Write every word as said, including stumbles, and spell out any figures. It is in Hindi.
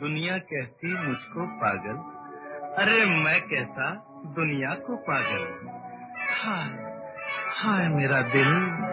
दुनिया कहती मुझको पागल, अरे मैं कहता दुनिया को पागल। हाय हाय मेरा दिल,